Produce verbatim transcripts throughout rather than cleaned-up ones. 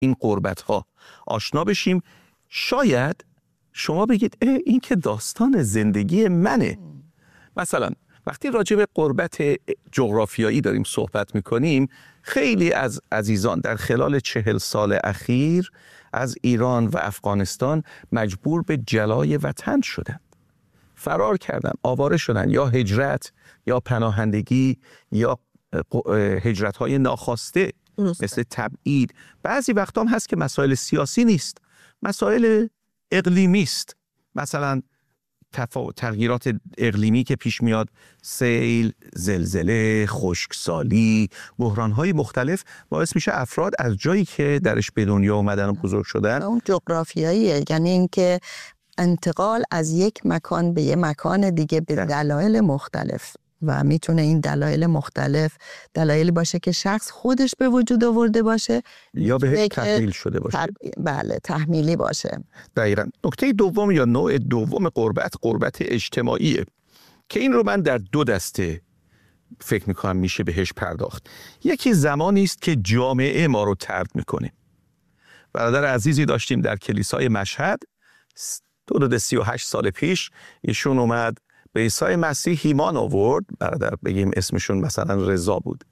این غربت ها آشنا بشیم. شاید شما بگید این که داستان زندگی منه. مثلا وقتی راجع به غربت جغرافیایی داریم صحبت میکنیم، خیلی از عزیزان در خلال چهل سال اخیر از ایران و افغانستان مجبور به جلای وطن شدن، فرار کردن، آواره شدن، یا هجرت یا پناهندگی یا هجرت‌های ناخواسته مثل تبعید. بعضی وقتا هم هست که مسائل سیاسی نیست، مسائل اقلیمی است. مثلا تغییرات اقلیمی که پیش میاد، سیل، زلزله، خشکسالی، بحران‌های مختلف باعث میشه افراد از جایی که درش به دنیا اومدن و بزرگ شدن، اون جغرافیاییه، یعنی اینکه انتقال از یک مکان به یک مکان دیگه به دلایل مختلف، و میتونه این دلایل مختلف دلایلی باشه که شخص خودش به وجود آورده باشه یا به تحمیل شده باشه. تر... بله تحمیلی باشه. دقیقاً. نکته دوم یا نوع دوم غربت، غربت اجتماعیه که این رو من در دو دسته فکر میکنم میشه بهش پرداخت. یکی زمانی است که جامعه ما رو طرد میکنه. برادر عزیزی داشتیم در کلیسای مشهد حدود سی و هشت سال پیش، ایشون اومد به عیسی مسیح ایمان آورد. برادر بگیم اسمشون مثلا رضا بود،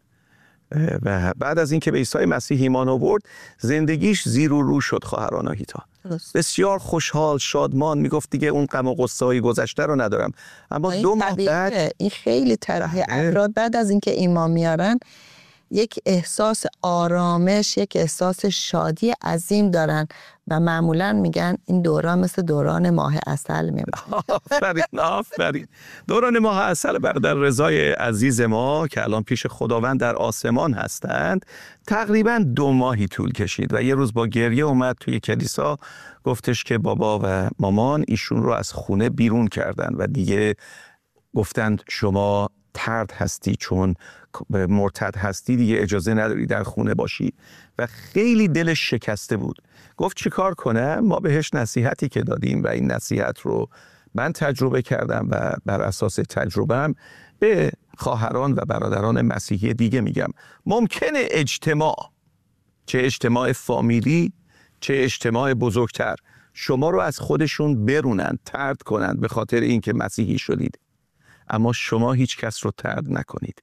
و بعد از اینکه به عیسی مسیح ایمان آورد زندگیش زیر و رو شد. خواهران آهیتا بسیار خوشحال، شادمان، میگفت دیگه اون غم و غصه های گذشته رو ندارم. اما دو ماه بعد این خیلی طرح افراد بعد از اینکه ایمان میارن یک احساس آرامش، یک احساس شادی عظیم دارن و معمولا میگن این دوران مثل دوران ماه عسل میمونه. آفرین آفرین. دوران ماه عسل برادر رضای عزیز ما که الان پیش خداوند در آسمان هستند تقریبا دو ماهی طول کشید و یه روز با گریه اومد توی کلیسا، گفتش که بابا و مامان ایشون رو از خونه بیرون کردن و دیگه گفتند شما طرد هستی، چون مرتد هستی دیگه اجازه نداری در خونه باشی. و خیلی دلش شکسته بود. گفت چی کار کنم؟ ما بهش نصیحتی که دادیم و این نصیحت رو من تجربه کردم و بر اساس تجربه‌ام به خواهران و برادران مسیحی دیگه میگم، ممکنه اجتماع، چه اجتماع فامیلی چه اجتماع بزرگتر، شما رو از خودشون برونن، طرد کنن به خاطر اینکه مسیحی شدید، اما شما هیچ کس رو طرد نکنید.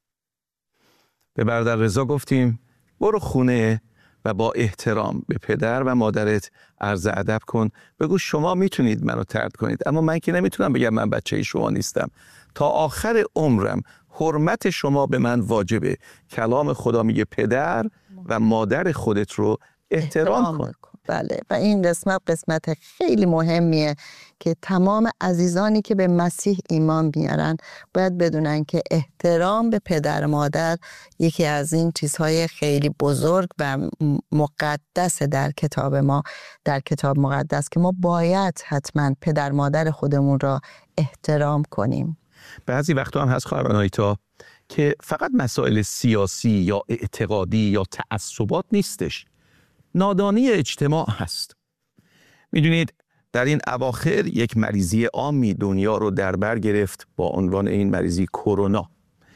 به برادر رضا گفتیم برو خونه و با احترام به پدر و مادرت عرض ادب کن، بگو شما میتونید منو طرد کنید، اما من که نمیتونم بگم من بچه شما نیستم. تا آخر عمرم حرمت شما به من واجبه. کلام خدا میگه پدر و مادر خودت رو احترام, احترام کن. بله، و این قسمت قسمت خیلی مهمیه که تمام عزیزانی که به مسیح ایمان میارن باید بدونن که احترام به پدر مادر یکی از این چیزهای خیلی بزرگ و مقدس در کتاب ما، در کتاب مقدس، که ما باید حتما پدر مادر خودمون را احترام کنیم. بعضی وقتا هم هست خواهران آیتا که فقط مسائل سیاسی یا اعتقادی یا تعصبات نیستش، نادانی اجتماع هست. میدونید در این اواخر یک مریضی عامی دنیا رو در بر گرفت با عنوان این مریضی کرونا.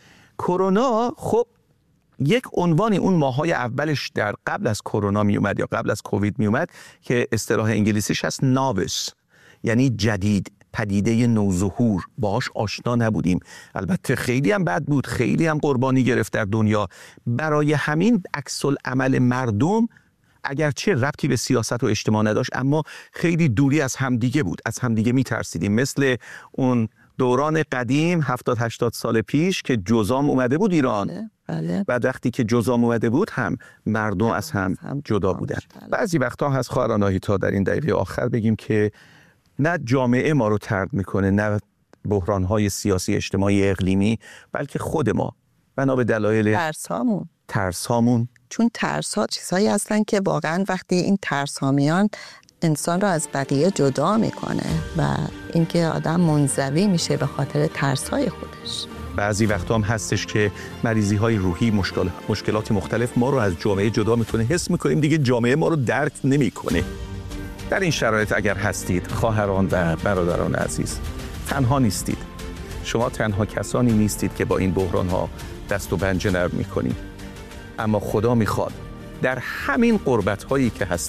کرونا خب یک عنوانی اون ماهای اولش در قبل از کرونا می اومد یا قبل از کووید می اومد که اصطلاح انگلیسیش هست ناوس، یعنی جدید، پدیده نوظهور، باهاش آشنا نبودیم. البته خیلی هم بد بود، خیلی هم قربانی گرفت در دنیا. برای همین عکس العمل مردم اگرچه ربطی به سیاست و اجتماع نداشت، اما خیلی دوری از همدیگه بود، از همدیگه میترسیدیم. مثل اون دوران قدیم هفتاد هشتاد سال پیش که جذام اومده بود ایران. بله، بله. بعد وقتی که جذام اومده بود هم مردم از هم, هم جدا بودن. بله. بعضی وقتا هست خواهران آهیتا در این دقیقه آخر بگیم که نه جامعه ما رو طرد میکنه، نه بحران‌های سیاسی اجتماعی اقلیمی، بلکه خود ما بنا به دلایل ترسامون ترسامون چون ترس ها چیزهایی هستن که واقعا وقتی این ترس ها میان انسان را از بقیه جدا میکنه و اینکه آدم منزوی میشه به خاطر ترس های خودش. بعضی وقتا هم هستش که مریضی های روحی، مشکل، مشکلات مختلف ما رو از جامعه جدا میکنه. حس میکنیم دیگه جامعه ما رو درک نمیکنه. در این شرایط اگر هستید خواهران و برادران عزیز، تنها نیستید. شما تنها کسانی نیستید که با این بحران ها دست و پنجه نرم میکنید. اما خدا میخواد در همین غربت هایی که هستید